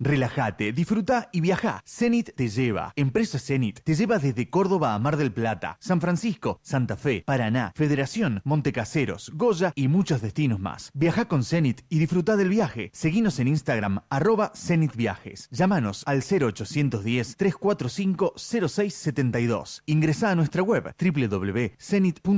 Relájate, disfruta y viaja. Zenit te lleva. Empresa Zenit te lleva desde Córdoba a Mar del Plata, San Francisco, Santa Fe, Paraná, Federación, Montecaseros, Goya y muchos destinos más. Viaja con Zenit y disfruta del viaje. Seguinos en Instagram, @ZenitViajes. Llámanos al 0810-345-0672. Ingresá a nuestra web www.zenit.com.